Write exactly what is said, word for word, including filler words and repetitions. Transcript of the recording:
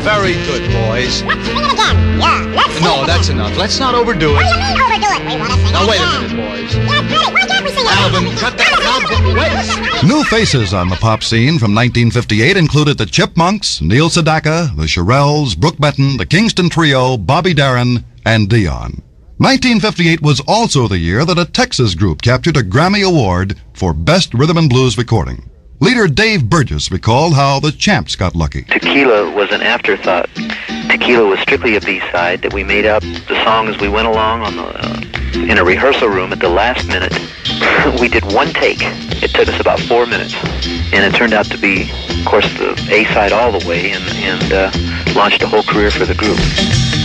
Very good, boys. Let's sing it again. Yeah, let's sing No, it that's again. enough. Let's not overdo What it. do you mean overdo it? We want to sing Now, it wait a again. minute, boys. Yeah, Freddie, why can't we sing it Alvin, again? cut that down. Wait. New faces on the pop scene from nineteen fifty-eight included the Chipmunks, Neil Sedaka, the Shirelles, Brooke Benton, the Kingston Trio, Bobby Darin, and Dion. nineteen fifty-eight was also the year that a Texas group captured a Grammy Award for Best Rhythm and Blues Recording. Leader Dave Burgess recalled how the Champs got lucky. Tequila was an afterthought. Tequila was strictly a B-side that we made up the song as we went along on the, uh, in a rehearsal room at the last minute. We did one take. It took us about four minutes. And it turned out to be, of course, the A-side all the way and, and uh, launched a whole career for the group.